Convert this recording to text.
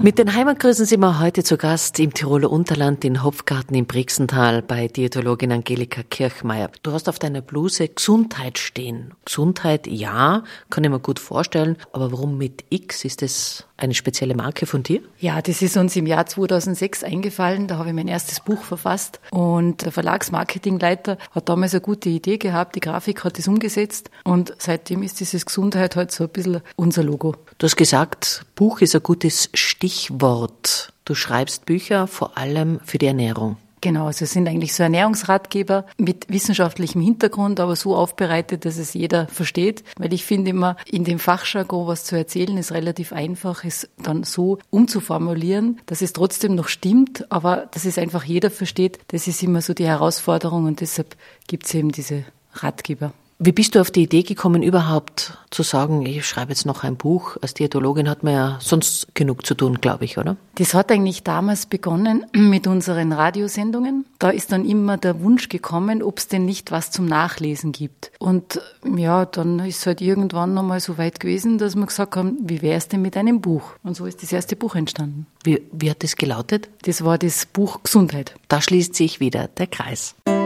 Mit den Heimatgrüßen sind wir heute zu Gast im Tiroler Unterland in Hopfgarten im Brixental bei Diätologin Angelika Kirchmeier. Du hast auf deiner Bluse Gesundheit stehen. Gesundheit, ja, kann ich mir gut vorstellen. Aber warum mit X? Ist das eine spezielle Marke von dir? Ja, das ist uns im Jahr 2006 eingefallen. Da habe ich mein erstes Buch verfasst. Und der Verlagsmarketingleiter hat damals eine gute Idee gehabt. Die Grafik hat das umgesetzt. Und seitdem ist dieses Gesundheit halt so ein bisschen unser Logo. Du hast gesagt, Buch ist ein gutes Stichwort. Du schreibst Bücher vor allem für die Ernährung. Genau, also es sind eigentlich so Ernährungsratgeber mit wissenschaftlichem Hintergrund, aber so aufbereitet, dass es jeder versteht. Weil ich finde immer, in dem Fachjargon was zu erzählen, ist relativ einfach, es dann so umzuformulieren, dass es trotzdem noch stimmt, aber dass es einfach jeder versteht. Das ist immer so die Herausforderung und deshalb gibt es eben diese Ratgeber. Wie bist du auf die Idee gekommen, überhaupt zu sagen, ich schreibe jetzt noch ein Buch? Als Diätologin hat man ja sonst genug zu tun, glaube ich, oder? Das hat eigentlich damals begonnen mit unseren Radiosendungen. Da ist dann immer der Wunsch gekommen, ob es denn nicht was zum Nachlesen gibt. Und ja, dann ist es halt irgendwann nochmal so weit gewesen, dass wir gesagt haben, wie wäre es denn mit einem Buch? Und so ist das erste Buch entstanden. Wie hat das gelautet? Das war das Buch Gesundheit. Da schließt sich wieder der Kreis.